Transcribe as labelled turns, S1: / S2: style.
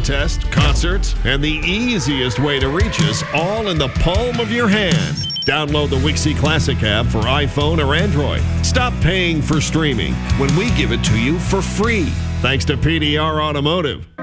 S1: contests, concerts, and the easiest way to reach us all in the palm of your hand. Download the Wixie Classic app for iPhone or Android. Stop paying for streaming when we give it to you for free. Thanks to PDR Automotive.